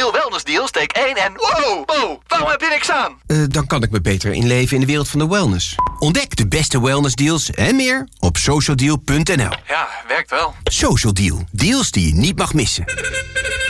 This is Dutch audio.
Deal, Wellness Deal, steek 1 en... Wow, waarom heb je niks aan? Dan kan ik me beter inleven in de wereld van de wellness. Ontdek de beste wellness deals en meer op socialdeal.nl. Ja, werkt wel. Social Deal. Deals die je niet mag missen.